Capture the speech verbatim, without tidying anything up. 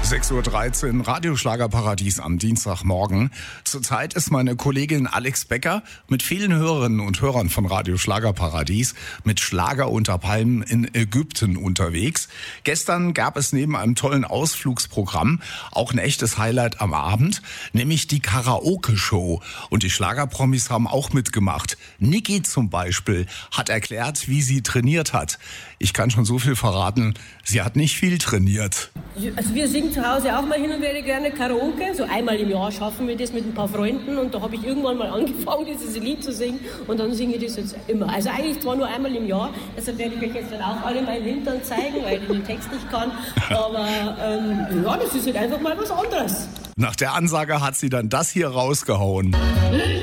sechs Uhr dreizehn, Radioschlagerparadies am Dienstagmorgen. Zurzeit ist meine Kollegin Alex Becker mit vielen Hörerinnen und Hörern von Radioschlagerparadies mit Schlager unter Palmen in Ägypten unterwegs. Gestern gab es neben einem tollen Ausflugsprogramm auch ein echtes Highlight am Abend, nämlich die Karaoke-Show. Und die Schlagerpromis haben auch mitgemacht. Niki zum Beispiel hat erklärt, wie sie trainiert hat. Ich kann schon so viel verraten, sie hat nicht viel trainiert. Also wir singen zu Hause auch mal hin und wieder gerne Karaoke. So einmal im Jahr schaffen wir das mit ein paar Freunden. Und da habe ich irgendwann mal angefangen, dieses Lied zu singen. Und dann singe ich das jetzt immer. Also eigentlich zwar nur einmal im Jahr. Deshalb werde ich euch jetzt dann auch alle meinen Hintern zeigen, weil ich den Text nicht kann. Aber ähm, ja, das ist halt einfach mal was anderes. Nach der Ansage hat sie dann das hier rausgehauen.